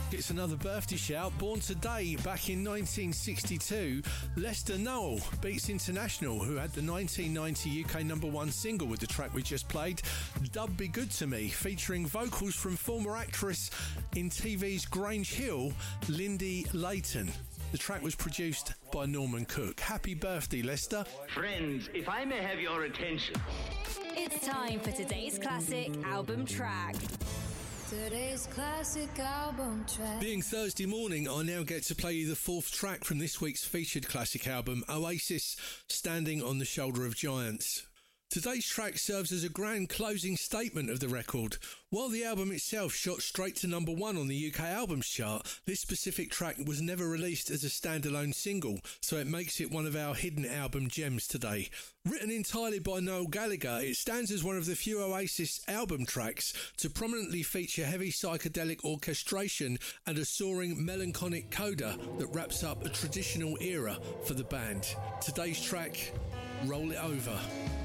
Gets another birthday shout. Born today, back in 1962, Lester Noel beats International, who had the 1990 UK #1 single with the track we just played, Dub Be Good To Me, featuring vocals from former actress in TV's Grange Hill, Lindy Layton. The track was produced by Norman Cook. Happy birthday, Lester. Friends, if I may have your attention. It's time for today's classic album track. Today's classic album track. Being Thursday morning, I now get to play you the fourth track from this week's featured classic album, Oasis, Standing on the Shoulder of Giants. Today's track serves as a grand closing statement of the record. While the album itself shot straight to #1 on the UK Albums Chart, this specific track was never released as a standalone single, so it makes it one of our hidden album gems today. Written entirely by Noel Gallagher, it stands as one of the few Oasis album tracks to prominently feature heavy psychedelic orchestration and a soaring melancholic coda that wraps up a traditional era for the band. Today's track, Roll It Over.